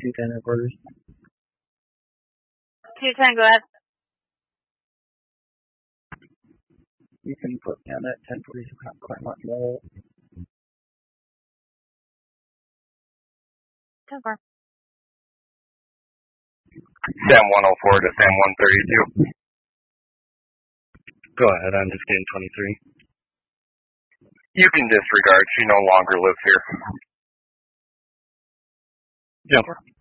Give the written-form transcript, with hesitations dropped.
210 reporters. 210, go ahead. You can put me on that 1040 quite much more. 10-4. Sam 104 to Sam 132. Go ahead, I'm just getting 23. You can disregard. She no longer lives here. Jumper.